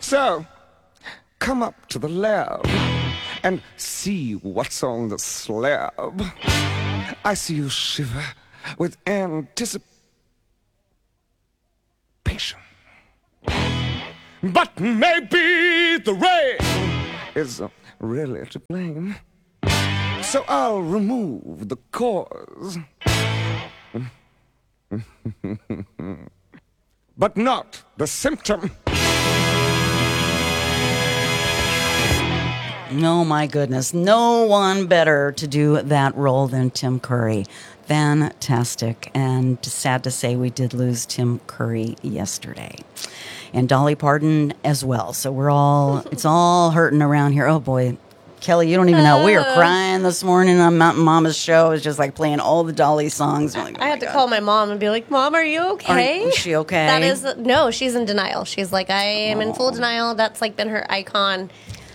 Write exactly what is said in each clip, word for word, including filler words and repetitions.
So, come up to the lab and see what's on the slab. I see you shiver with anticipation. But maybe the rain is really to blame. So I'll remove the cause. But not the symptom. Oh my goodness. No one better to do that role than Tim Curry. Fantastic. And sad to say we did lose Tim Curry yesterday. And Dolly Parton as well. So we're all, it's all hurting around here. Oh boy. Kelly, you don't even know. We were crying this morning on Mountain Mama's show. It was just like playing all the Dolly songs. Like, oh I had to God. call my mom and be like, Mom, are you okay? Are, is she okay? That is, no, she's in denial. She's like, I am Aww. in full denial. That's like been her icon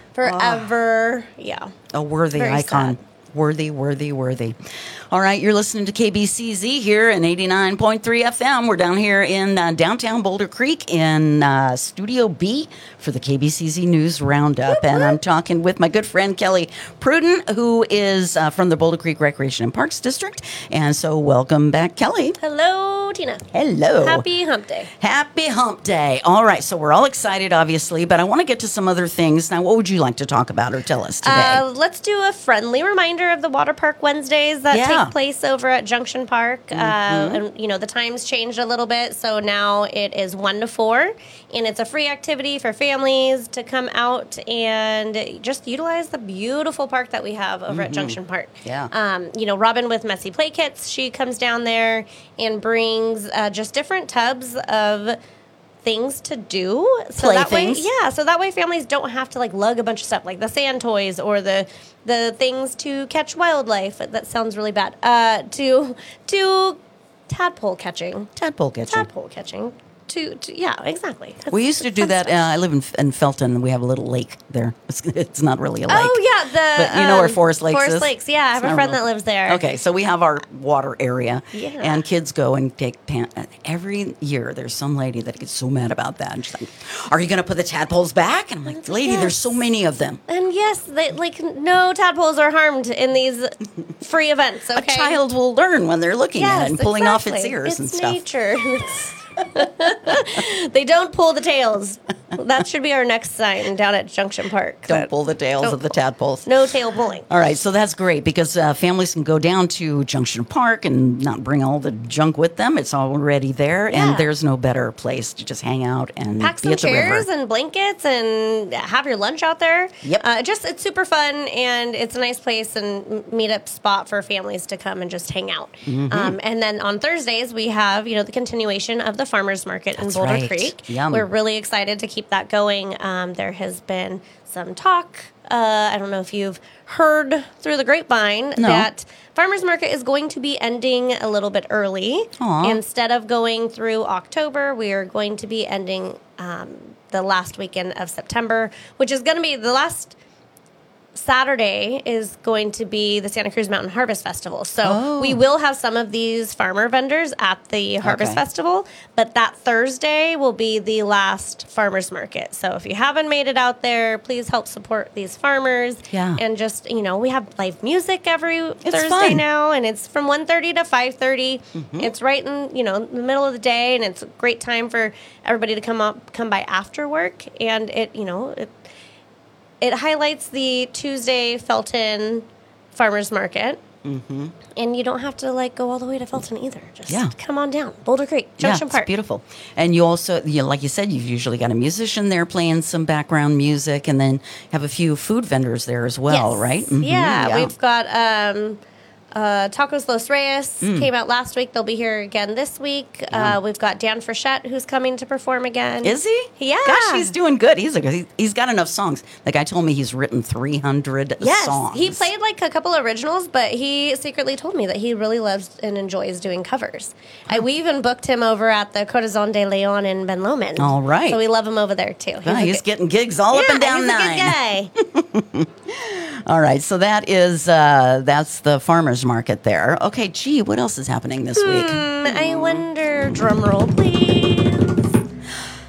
forever. Oh. Yeah. A worthy Very icon. sad. Worthy, worthy, worthy. All right, you're listening to K B C Z here in eighty-nine point three F M. We're down here in uh, downtown Boulder Creek in uh, Studio B for the K B C Z News Roundup. And I'm talking with my good friend Kelly Pruden, who is uh, from the Boulder Creek Recreation and Parks District. And so welcome back, Kelly. Hello, Tina. Hello. Happy Hump Day. Happy Hump Day. All right, so we're all excited, obviously, but I want to get to some other things. Now, what would you like to talk about or tell us today? Uh, let's do a friendly reminder of the Water Park Wednesdays that Yeah. take place over at Junction Park. Mm-hmm. Uh, and, you know, the times changed a little bit, so now it is one to four, and it's a free activity for families to come out and just utilize the beautiful park that we have over mm-hmm. at Junction Park. Yeah. Um, you know, Robin with Messy Play Kits, she comes down there and brings uh, just different tubs of things to do, so Play that things. way, yeah, so that way families don't have to like lug a bunch of stuff like the sand toys or the the things to catch wildlife. That sounds really bad. Uh, to to tadpole catching, Tadpole catching. tadpole catching. To, to yeah, exactly. That's, We used to do that. Uh, I live in, in Felton, and we have a little lake there. It's, it's not really a lake. Oh yeah, the but you know um, where Forest Lakes Forest is? Lakes. Yeah, I have It's a friend not that real- lives there. Okay, so we have our water area, Yeah. and kids go and take pan- every year. There's some lady that gets so mad about that, and she's like, "Are you going to put the tadpoles back?" And I'm like, "Lady, Yes. there's so many of them." And yes, they, like no tadpoles are harmed in these free events. Okay, A child will learn when they're looking yes, at it and pulling off its exactly. ears it's and stuff. Nature. They don't pull the tails. That should be our next sign down at Junction Park. Don't That- pull the tails don't of the pull. tadpoles. No tail pulling. All right, so that's great because uh, families can go down to Junction Park and not bring all the junk with them. It's already there, Yeah. and there's no better place to just hang out and Pack be some at the chairs river. and blankets and have your lunch out there. Yep. Uh, just it's super fun and it's a nice place and m- meetup spot for families to come and just hang out. Mm-hmm. Um, and then on Thursdays we have you know the continuation of the farmers market That's in Boulder right. Creek. Yum. We're really excited to keep that going. Um, there has been some talk. Uh, I don't know if you've heard through the grapevine No. that farmers market is going to be ending a little bit early. Aw. Instead of going through October, we are going to be ending um, the last weekend of September, which is going to be the last Saturday is going to be the Santa Cruz Mountain Harvest Festival. So Oh. we will have some of these farmer vendors at the Harvest Okay. Festival, but that Thursday will be the last farmers market. So if you haven't made it out there, please help support these farmers. Yeah. And just, you know, we have live music every Thursday fun. now, and it's from one thirty to five thirty. It's right in, you know, the middle of the day, and it's a great time for everybody to come up, come by after work. And it, you know, it, it highlights the Tuesday Felton Farmers Market. Mm-hmm. And you don't have to like go all the way to Felton either. Just Yeah. come on down. Boulder Creek, Junction yeah, Park. It's beautiful. And you also, you, like you said, you've usually got a musician there playing some background music, and then have a few food vendors there as well, Yes. right? Mhm, Yeah, we've got um, uh, Tacos Los Reyes Mm. came out last week. They'll be here again this week. Uh, we've got Dan Frechette who's coming to perform again. Is he? Yeah. Gosh, he's doing good. He's a, he- he's got enough songs. The guy told me he's written three hundred Yes, songs. he played like a couple originals, but he secretly told me that he really loves and enjoys doing covers. I, we even booked him over at the Corazon de Leon in Ben Lomond. All right. So we love him over there too. Ah, a he's good- getting gigs all yeah, up and down he's nine. a good guy. All right, so that is uh, that's the farmers market there. Okay, gee, what else is happening this week? Hmm, I wonder, drum roll please. The K B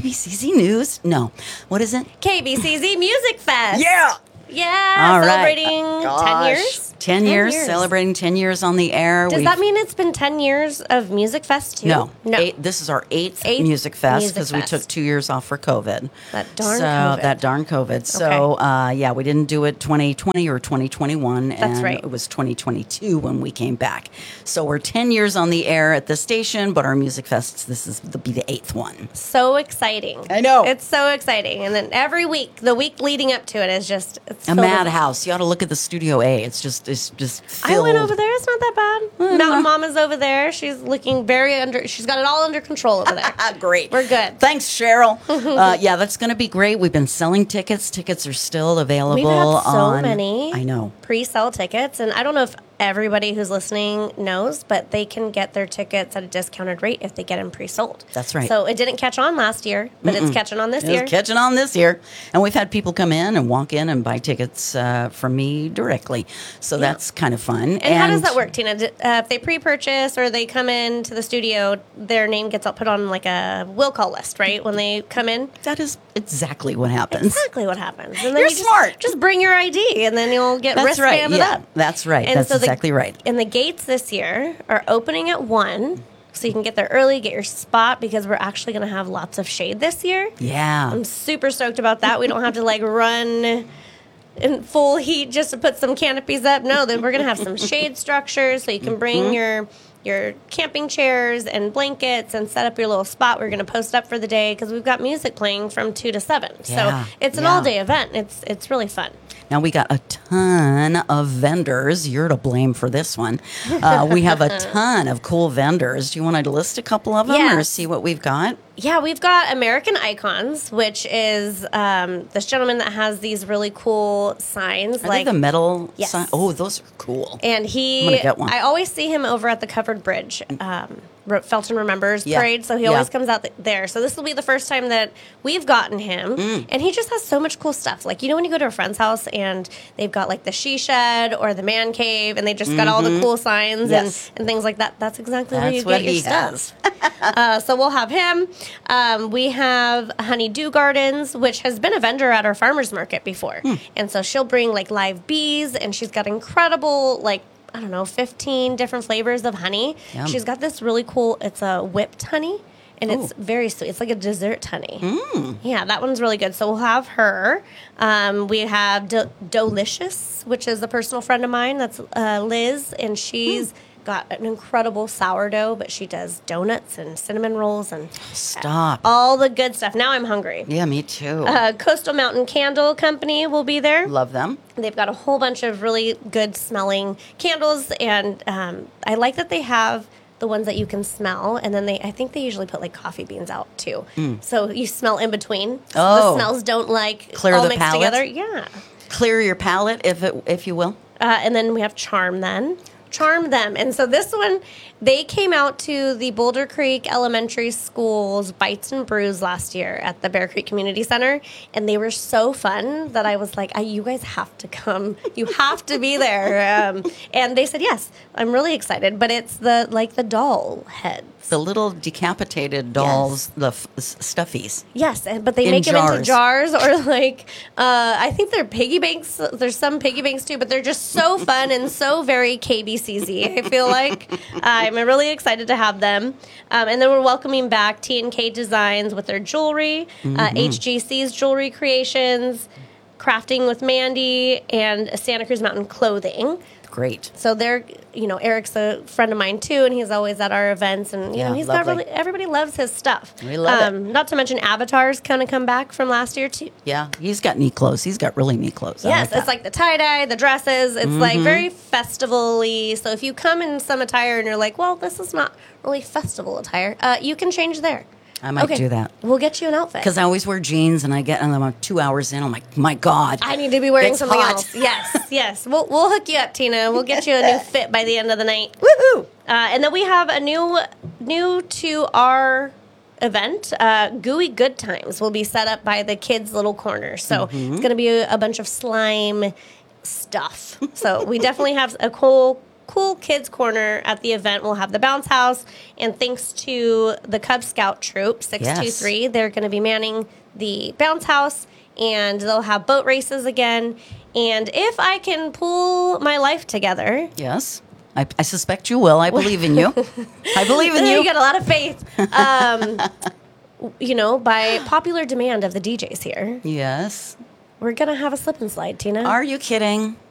B C Z News? No. What is it? K B C Z Music Fest. Yeah. Yeah, All right. celebrating Gosh. ten years. ten years, celebrating ten years on the air. Does We've- that mean it's been ten years of Music Fest too? No, no. Eight, this is our eighth, Eighth Music Fest Music because we Fest. took two years off for COVID. That darn so, COVID. That darn COVID. So, uh, yeah, we didn't do it twenty twenty or twenty twenty-one. That's and right. It was twenty twenty-two when we came back. So we're ten years on the air at the station, but our Music Fest, this is the, be the eighth one. So exciting. I know. It's so exciting. And then every week, the week leading up to it is just it's A filled with- madhouse. You ought to look at the Studio A. It's just, it's just I filled. went over there. It's not that bad. Mountain Mama's over there. She's looking very under. She's got it all under control over there. Ah, great. We're good. Thanks, Cheryl. uh, yeah, that's going to be great. We've been selling tickets. Tickets are still available. We've had so on, many. I know. Pre-sale tickets, and I don't know if everybody who's listening knows, but they can get their tickets at a discounted rate if they get them pre-sold. That's right. So it didn't catch on last year, but it's catching on this It's year. catching on this year. And we've had people come in and walk in and buy tickets uh, from me directly. So that's kind of fun. And, how does that work, Tina? D- Uh, if they pre-purchase or they come in to the studio, their name gets put on like a will call list, right? When they come in. That is exactly what happens. Exactly what happens. And then You're you just, smart. Just bring your I D, and then you'll get That's right. wristbanded Yeah, up. that's right. And That's so the- exactly right. And the gates this year are opening at one, so you can get there early, get your spot, because we're actually going to have lots of shade this year. Yeah. I'm super stoked about that. We don't have to like run in full heat just to put some canopies up. No, then we're going to have some shade structures, so you can bring Mm-hmm. your your camping chairs and blankets and set up your little spot. We're going to post up for the day because we've got music playing from two to seven. Yeah, So it's an yeah. all day event. It's it's really fun. Now we got a ton of vendors. You're to blame for this one. Uh, we have a ton of cool vendors. Do you want to list a couple of them or Yes. see what we've got? Yeah, we've got American Icons, which is um, this gentleman that has these really cool signs. Are like they the metal Yes. sign? Oh, those are cool. And he, I'm gonna get one. I always see him over at the Covered Bridge, um, Re- Felton Remembers Yeah. Parade. So he Yeah. always comes out th- there. So this will be the first time that we've gotten him. Mm. And he just has so much cool stuff. Like, you know, when you go to a friend's house and they've got like the she shed or the man cave and they just got all the cool signs Mm-hmm. Yes. and, and things like that. That's exactly where That's you what get your he stuff. has. uh, so we'll have him. Um, we have Honeydew Gardens, which has been a vendor at our farmers market before. Hmm. And so she'll bring like live bees, and she's got incredible, like, I don't know, fifteen different flavors of honey. Yum. She's got this really cool, it's a whipped honey. And it's Ooh. very sweet. It's like a dessert honey. Yeah, that one's really good. So we'll have her. Um, we have D- Dolicious, which is a personal friend of mine. That's uh, Liz, and she's got an incredible sourdough, but she does donuts and cinnamon rolls and Stop. all the good stuff. Now I'm hungry. Yeah, me too. Uh, Coastal Mountain Candle Company will be there. Love them. They've got a whole bunch of really good smelling candles, and um, I like that they have the ones that you can smell, and then they I think they usually put like coffee beans out too, so you smell in between. So Mm. Oh. the smells don't like Clear all the mixed palate? together. Yeah, Clear your palate, if it, if you will. uh, and then we have Charm Then. Charm Them. And so this one, they came out to the Boulder Creek Elementary School's Bites and Brews last year at the Bear Creek Community Center. And they were so fun that I was like, I, you guys have to come. You have to be there. Um, and they said, yes, I'm really excited. But it's the like the doll heads. The little decapitated dolls, the f- s- stuffies. Yes, and- but they In make them into jars. jars or like uh, I think they're piggy banks. There's some piggy banks too, but they're just so fun and so very K B C Z. I feel like I'm really excited to have them. Um, and then we're welcoming back T and K Designs with their jewelry, uh, H G C's Jewelry Creations, Crafting with Mandy, and Santa Cruz Mountain Clothing. Great. So they're, you know, Eric's a friend of mine too, and he's always at our events, and you Yeah, know, he's lovely. got really everybody loves his stuff. We love it. um, Not to mention Avatar's kind of come back from last year too. Yeah, he's got neat clothes. He's got really neat clothes. I Yes, like it's that. like the tie dye, the dresses. It's like very festival-y. So if you come in some attire and you're like, well, this is not really festival attire, uh, you can change there. I might Okay, do that. We'll get you an outfit. Because I always wear jeans and I get, and I'm like two hours in, I'm like, my God. I need to be wearing It's something hot. else. Yes, yes. We'll we'll hook you up, Tina. We'll get you a new fit by the end of the night. Woohoo! Uh, and then we have a new new to our event. Uh, Gooey Good Times will be set up by the kids' little corner. So Mm-hmm. it's going to be a, a bunch of slime stuff. So we definitely have a cool cool kids corner at the event. We'll have the bounce house, and thanks to the Cub Scout troop six two three, Yes. they're going to be manning the bounce house, and they'll have boat races again. And if I can pull my life together, Yes. I, I suspect you will. I believe in you. I believe in you. you got a lot of faith. Um, you know, by popular demand of the D Js here, Yes. we're gonna have a slip and slide, Tina. Are you kidding?